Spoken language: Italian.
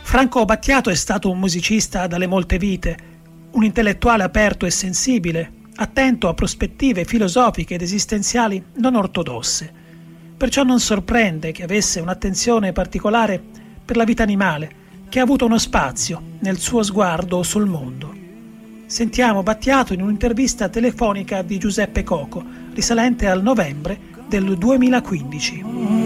Franco Battiato è stato un musicista dalle molte vite, un intellettuale aperto e sensibile, attento a prospettive filosofiche ed esistenziali non ortodosse. Perciò non sorprende che avesse un'attenzione particolare per la vita animale, che ha avuto uno spazio nel suo sguardo sul mondo. Sentiamo Battiato in un'intervista telefonica di Giuseppe Coco, risalente al novembre del 2015.